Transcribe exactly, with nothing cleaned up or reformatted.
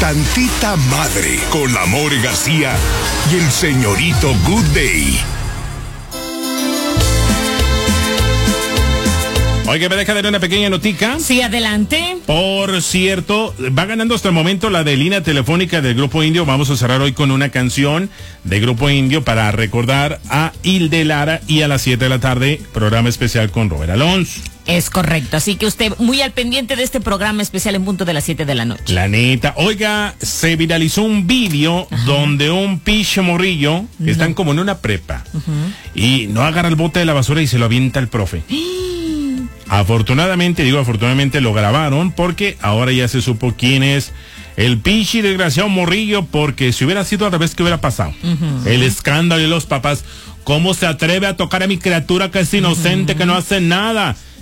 Tantita Madre con la More García y el señorito Good Day. Oiga, me deja dar una pequeña notica. Sí, adelante. Por cierto, va ganando hasta el momento la de línea telefónica del Grupo Indio. Vamos a cerrar hoy con una canción de Grupo Indio para recordar a Hilde Lara, y a las siete de la tarde, programa especial con Robert Alonso. Es correcto, así que usted muy al pendiente de este programa especial en punto de las siete de la noche. La neta, oiga, se viralizó un vídeo donde un piche morrillo, no. están como en una prepa, Uh-huh. y no agarra el bote de la basura y se lo avienta el profe. Afortunadamente, digo afortunadamente, lo grabaron porque ahora ya se supo quién es el pinche desgraciado morrillo, porque si hubiera sido al revés, ¿qué hubiera pasado? Uh-huh. El escándalo y los papás, ¿cómo se atreve a tocar a mi criatura que es inocente, uh-huh. que no hace nada?